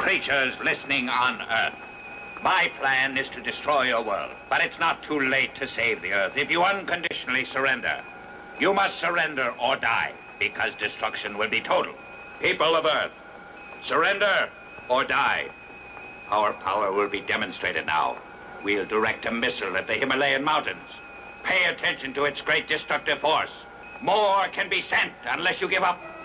creatures listening on Earth. My plan is to destroy your world, but it's not too late to save the Earth if you unconditionally surrender. You must surrender or die, because destruction will be total. People of Earth, surrender or die. Our power will be demonstrated now. We'll direct a missile at the Himalayan mountains. Pay attention to its great destructive force. More can be sent unless you give up.